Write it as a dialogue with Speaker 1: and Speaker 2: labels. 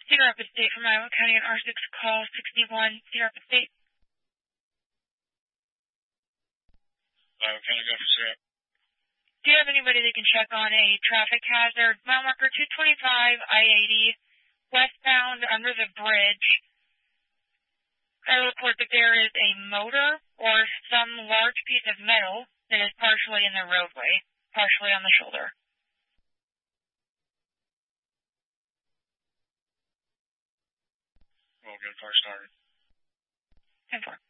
Speaker 1: Cedar Rapids State from Iowa County and R6 call 61, Cedar Rapids State.
Speaker 2: Iowa County, go for Sarah.
Speaker 1: Do you have anybody that can check on a traffic hazard? Mile marker 225, I-80, westbound under the bridge. I report that there is a motor or some large piece of metal that is partially in the roadway, partially on the shoulder.
Speaker 2: We'll get a car started.
Speaker 1: 10-4.